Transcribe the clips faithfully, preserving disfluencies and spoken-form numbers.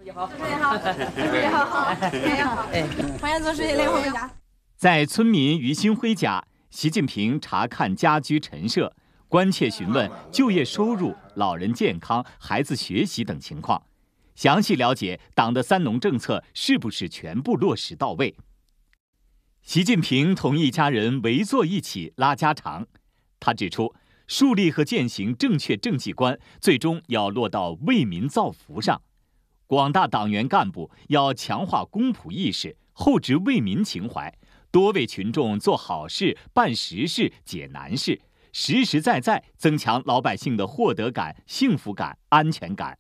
好，主持人好，主持人好，主持人好，哎，欢迎总书记来我们家。 在村民于新辉家，习近平查看家居陈设，关切询问就业收入、老人健康、孩子学习等情况，详细了解党的三农政策是不是全部落实到位。习近平同一家人围坐一起拉家常，他指出，树立和践行正确政绩观，最终要落到为民造福上。广大党员干部要强化公仆意识，厚植为民情怀，多为群众做好事、办实事、解难事，实实在在增强老百姓的获得感、幸福感、安全感。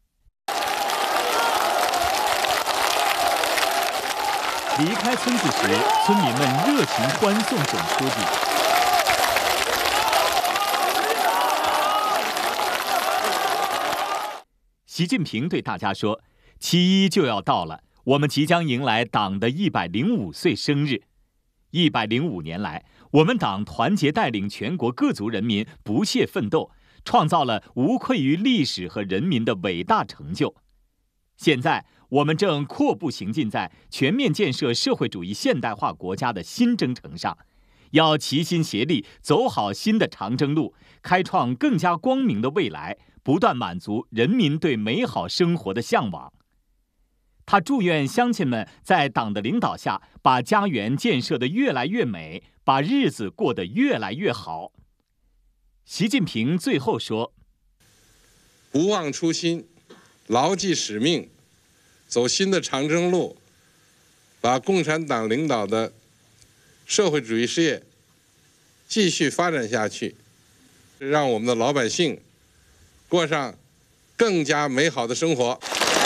离开村子时，村民们热情欢送总书记。习近平对大家说：“七一就要到了，我们即将迎来党的一百零五岁生日。一百零五年来，我们党团结带领全国各族人民不懈奋斗，创造了无愧于历史和人民的伟大成就。现在，我们正阔步行进在全面建设社会主义现代化国家的新征程上，要齐心协力走好新的长征路，开创更加光明的未来，不断满足人民对美好生活的向往。”他祝愿乡亲们在党的领导下，把家园建设得越来越美，把日子过得越来越好。习近平最后说：“ 不忘初心，牢记使命，走新的长征路，把共产党领导的社会主义事业继续发展下去，让我们的老百姓过上更加美好的生活。”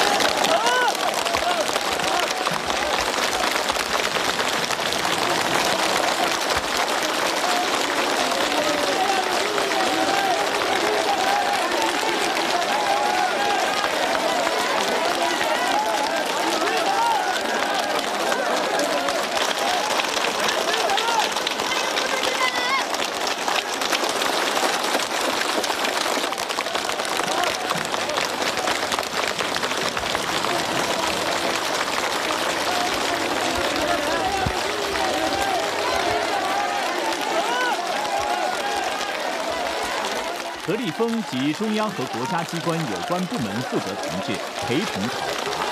何立峰及中央和国家机关有关部门负责同志陪同考察。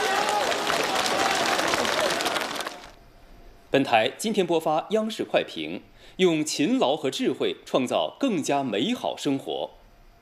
本台今天播发央视快评，用勤劳和智慧创造更加美好生活。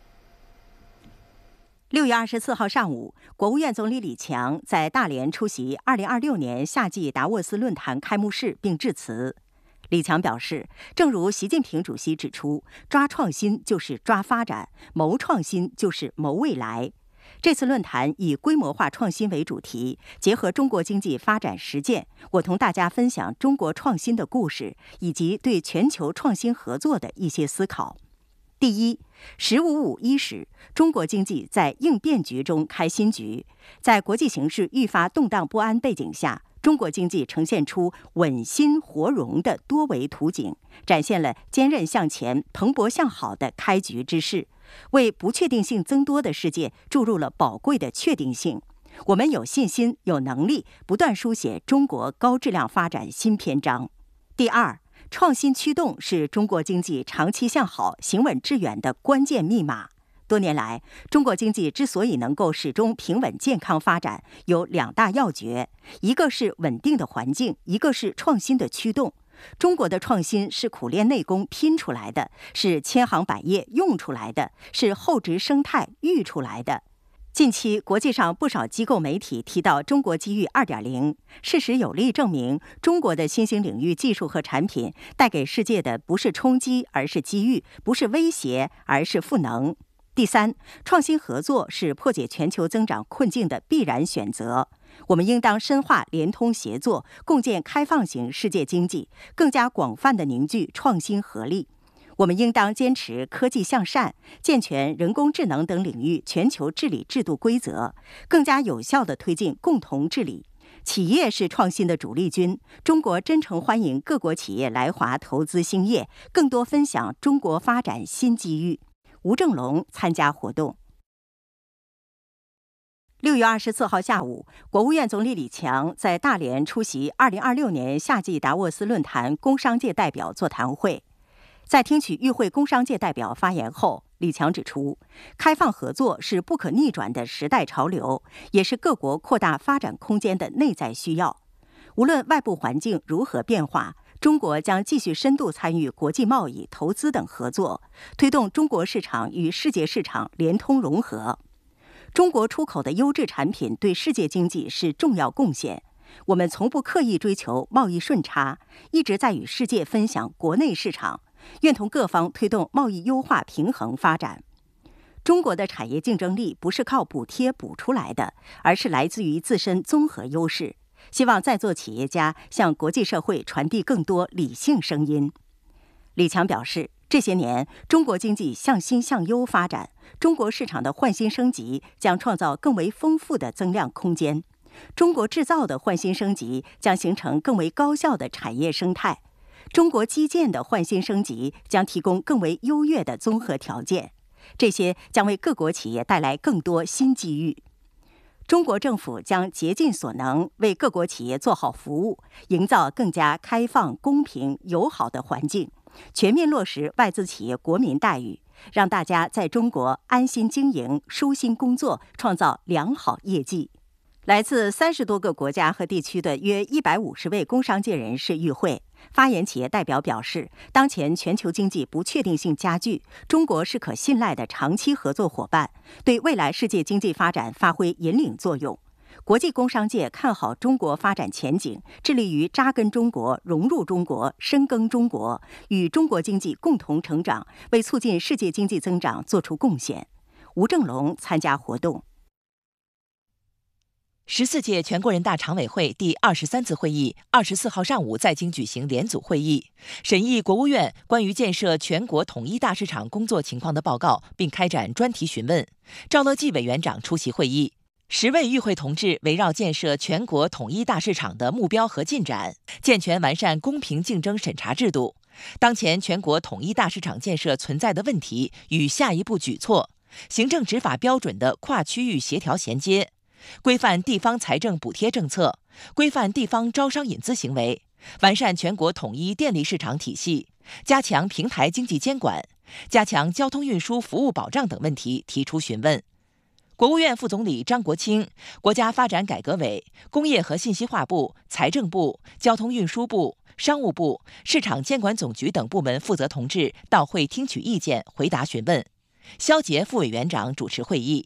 六月二十四号上午，国务院总理李强在大连出席二零二六年夏季达沃斯论坛开幕式并致辞。李强表示，正如习近平主席指出，抓创新就是抓发展，谋创新就是谋未来。这次论坛以规模化创新为主题，结合中国经济发展实践，我同大家分享中国创新的故事，以及对全球创新合作的一些思考。第一，十五五伊始，中国经济在应变局中开新局。在国际形势愈发动荡不安背景下，中国经济呈现出稳新活荣的多维图景，展现了坚韧向前、蓬勃向好的开局之势，为不确定性增多的世界注入了宝贵的确定性。我们有信心、有能力不断书写中国高质量发展新篇章。第二，创新驱动是中国经济长期向好、行稳致远的关键密码。多年来，中国经济之所以能够始终平稳健康发展，有两大要诀：一个是稳定的环境，一个是创新的驱动。中国的创新是苦练内功拼出来的，是千行百业用出来的，是厚植生态育出来的。近期，国际上不少机构媒体提到中国机遇 二点零， 事实有力证明，中国的新兴领域技术和产品带给世界的不是冲击，而是机遇；不是威胁，而是赋能。第三，创新合作是破解全球增长困境的必然选择。我们应当深化联通协作，共建开放型世界经济，更加广泛地凝聚创新合力。我们应当坚持科技向善，健全人工智能等领域全球治理制度规则，更加有效地推进共同治理。企业是创新的主力军，中国真诚欢迎各国企业来华投资兴业，更多分享中国发展新机遇。吴正龙参加活动。 六月二十四号下午，国务院总理李强在大连出席二零二六年夏季达沃斯论坛工商界代表座谈会。在听取与会工商界代表发言后，李强指出，开放合作是不可逆转的时代潮流，也是各国扩大发展空间的内在需要。无论外部环境如何变化，中国将继续深度参与国际贸易、投资等合作，推动中国市场与世界市场连通融合。中国出口的优质产品对世界经济是重要贡献。我们从不刻意追求贸易顺差，一直在与世界分享国内市场，愿同各方推动贸易优化平衡发展。中国的产业竞争力不是靠补贴补出来的，而是来自于自身综合优势。希望在座企业家向国际社会传递更多理性声音。李强表示，这些年中国经济向新向优发展，中国市场的换新升级将创造更为丰富的增量空间，中国制造的换新升级将形成更为高效的产业生态，中国基建的换新升级将提供更为优越的综合条件，这些将为各国企业带来更多新机遇。中国政府将竭尽所能为各国企业做好服务，营造更加开放、公平、友好的环境，全面落实外资企业国民待遇，让大家在中国安心经营、舒心工作，创造良好业绩。来自三十多个国家和地区的约一百五十位工商界人士与会。发言企业代表表示，当前全球经济不确定性加剧，中国是可信赖的长期合作伙伴，对未来世界经济发展发挥引领作用。国际工商界看好中国发展前景，致力于扎根中国、融入中国、深耕中国，与中国经济共同成长，为促进世界经济增长作出贡献。吴正龙参加活动。 十四届全国人大常委会第二十三次会议二十四号上午在京举行联组会议，审议国务院关于建设全国统一大市场工作情况的报告，并开展专题询问。赵乐际委员长出席会议。十位与会同志围绕建设全国统一大市场的目标和进展，健全完善公平竞争审查制度，当前全国统一大市场建设存在的问题与下一步举措，行政执法标准的跨区域协调衔接，规范地方财政补贴政策，规范地方招商引资行为，完善全国统一电力市场体系，加强平台经济监管，加强交通运输服务保障等问题提出询问。国务院副总理张国清、国家发展改革委、工业和信息化部、财政部、交通运输部、商务部、市场监管总局等部门负责同志到会听取意见，回答询问。肖捷副委员长主持会议。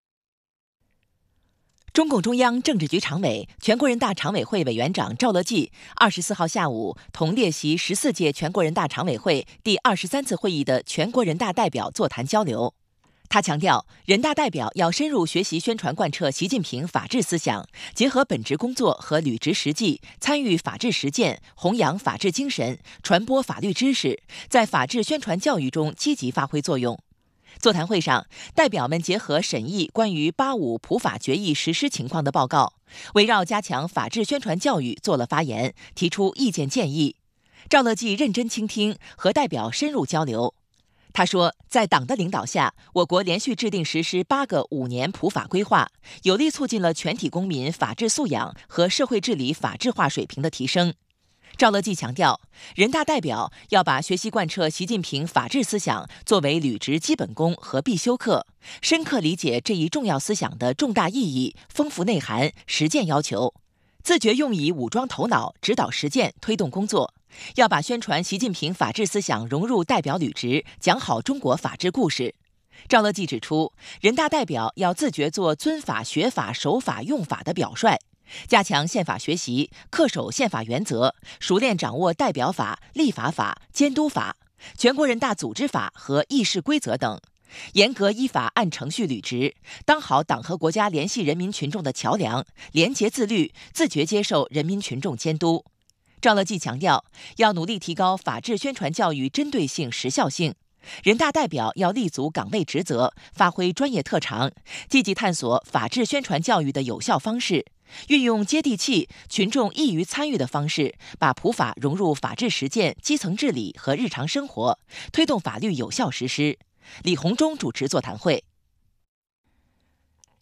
中共中央政治局常委、全国人大常委会委员长赵乐际二十四号下午同列席十四届全国人大常委会第二十三次会议的全国人大代表座谈交流。他强调，人大代表要深入学习宣传贯彻习近平法治思想，结合本职工作和履职实际，参与法治实践，弘扬法治精神，传播法律知识，在法治宣传教育中积极发挥作用。座谈会上，代表们结合审议关于八五普法决议实施情况的报告，围绕加强法治宣传教育做了发言，提出意见建议。赵乐际认真倾听，和代表深入交流。他说，在党的领导下，我国连续制定实施八个五年普法规划，有力促进了全体公民法治素养和社会治理法治化水平的提升。赵乐际强调，人大代表要把学习贯彻习近平法治思想作为履职基本功和必修课，深刻理解这一重要思想的重大意义、丰富内涵、实践要求，自觉用以武装头脑，指导实践，推动工作。要把宣传习近平法治思想融入代表履职，讲好中国法治故事。赵乐际指出，人大代表要自觉做尊法、学法、守法、用法的表率，加强宪法学习，恪守宪法原则，熟练掌握代表法、立法法、监督法、全国人大组织法和议事规则等，严格依法按程序履职，当好党和国家联系人民群众的桥梁，廉洁自律，自觉接受人民群众监督。赵乐际强调，要努力提高法治宣传教育针对性、时效性。人大代表要立足岗位职责，发挥专业特长，积极探索法治宣传教育的有效方式，运用接地气、群众易于参与的方式，把普法融入法治实践、基层治理和日常生活，推动法律有效实施。李鸿忠主持座谈会。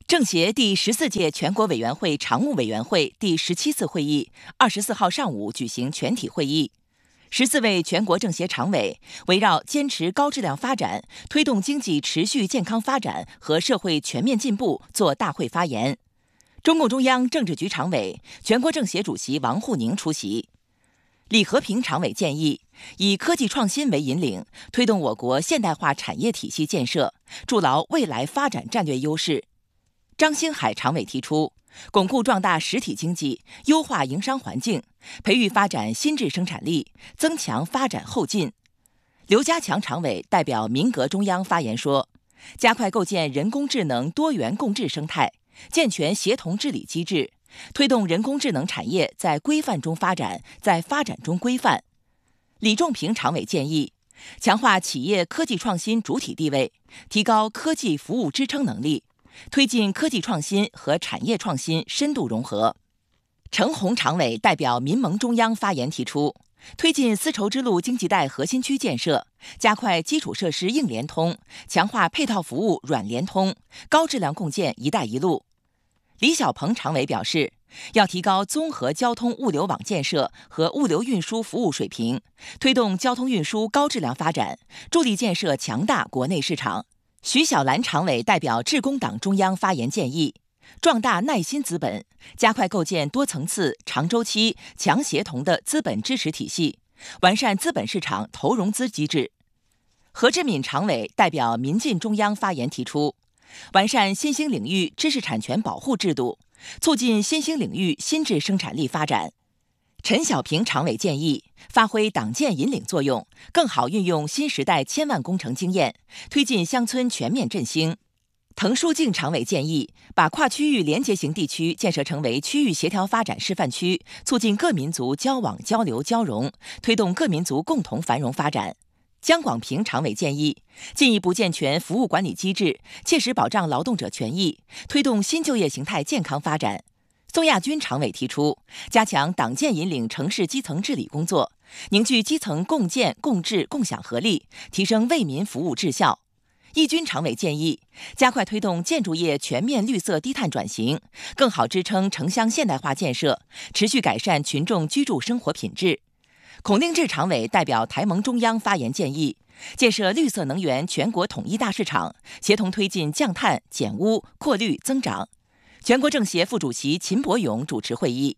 政协第十四届全国委员会常务委员会第十七次会议二十四号上午举行全体会议。十四位全国政协常委围绕坚持高质量发展、推动经济持续健康发展和社会全面进步作大会发言。中共中央政治局常委、全国政协主席王沪宁出席。李和平常委建议，以科技创新为引领，推动我国现代化产业体系建设，筑牢未来发展战略优势。张星海常委提出，巩固壮大实体经济，优化营商环境，培育发展新质生产力，增强发展后劲。刘家强常委代表民革中央发言说，加快构建人工智能多元共治生态，健全协同治理机制，推动人工智能产业在规范中发展，在发展中规范。李仲平常委建议，强化企业科技创新主体地位，提高科技服务支撑能力，推进科技创新和产业创新深度融合。程红常委代表民盟中央发言提出，推进丝绸之路经济带核心区建设，加快基础设施硬联通，强化配套服务软联通，高质量共建“一带一路”。李小鹏常委表示，要提高综合交通物流网建设和物流运输服务水平，推动交通运输高质量发展，助力建设强大国内市场。徐小兰常委代表致公党中央发言建议，壮大耐心资本，加快构建多层次、长周期、强协同的资本支持体系，完善资本市场投融资机制。何志敏常委代表民进中央发言提出，完善新兴领域知识产权保护制度，促进新兴领域新质生产力发展。陈小平常委建议，发挥党建引领作用，更好运用新时代千万工程经验，推进乡村全面振兴。滕书静常委建议，把跨区域联结型地区建设成为区域协调发展示范区，促进各民族交往交流交融，推动各民族共同繁荣发展。姜广平常委建议，进一步健全服务管理机制，切实保障劳动者权益，推动新就业形态健康发展。宋亚军常委提出，加强党建引领城市基层治理工作，凝聚基层共建共治共享合力，提升为民服务质效。易军常委建议，加快推动建筑业全面绿色低碳转型，更好支撑城乡现代化建设，持续改善群众居住生活品质。孔令志常委代表台盟中央发言建议，建设绿色能源全国统一大市场，协同推进降碳、减污、扩绿增长。全国政协副主席秦伯勇主持会议。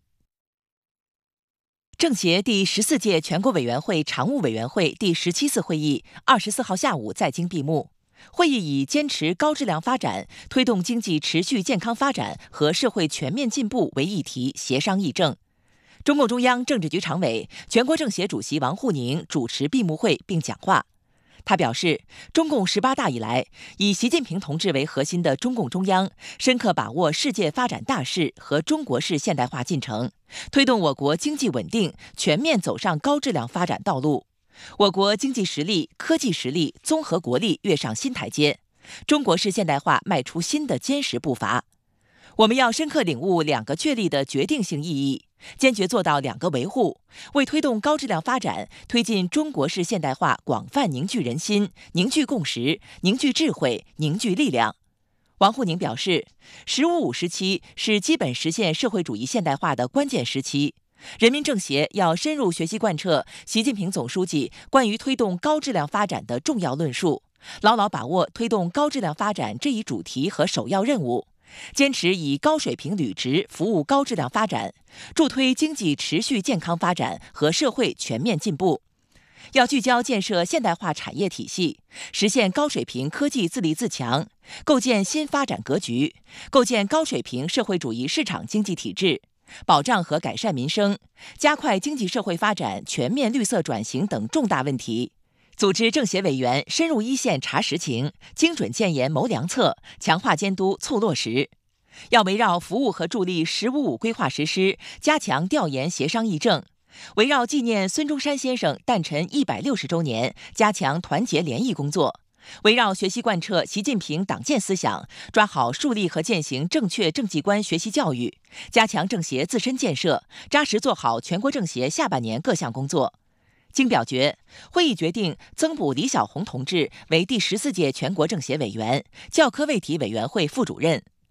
政协第十四届全国委员会常务委员会第十七次会议二十四号下午在京闭幕。会议以坚持高质量发展、推动经济持续健康发展和社会全面进步为议题协商议政。中共中央政治局常委、全国政协主席王沪宁主持闭幕会并讲话。他表示，中共十八大以来，以习近平同志为核心的中共中央深刻把握世界发展大势和中国式现代化进程，推动我国经济稳定全面走上高质量发展道路。我国经济实力、科技实力、综合国力跃上新台阶，中国式现代化迈出新的坚实步伐。我们要深刻领悟两个确立的决定性意义，坚决做到两个维护，为推动高质量发展、推进中国式现代化广泛凝聚人心、凝聚共识、凝聚智慧、凝聚力量。王沪宁表示，“十五五”时期是基本实现社会主义现代化的关键时期。人民政协要深入学习贯彻习近平总书记关于推动高质量发展的重要论述，牢牢把握推动高质量发展这一主题和首要任务，坚持以高水平履职服务高质量发展，助推经济持续健康发展和社会全面进步。要聚焦建设现代化产业体系，实现高水平科技自立自强，构建新发展格局，构建高水平社会主义市场经济体制，保障和改善民生，加快经济社会发展全面绿色转型等重大问题。组织政协委员深入一线查实情，精准建言谋良策，强化监督促落实。要围绕服务和助力“十五五”规划实施，加强调研协商议政；围绕纪念孙中山先生诞辰一百六十周年，加强团结联谊工作；围绕学习贯彻习近平党建思想，抓好树立和践行正确政绩观学习教育，加强政协自身建设，扎实做好全国政协下半年各项工作。经表决，会议决定增补李小红同志为第十四届全国政协委员、教科卫体委员会副主任；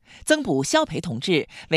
增补肖培同志为